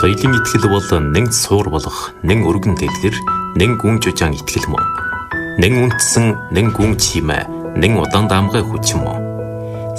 Соёлын итгэл бол нэг суур болох, нэг өргөн дэглэр, нэг гүн жужаан итгэл мөн. Нэг үндэсэн, нэг гүн чимээ, нэг удаан даамгай хүч мөн.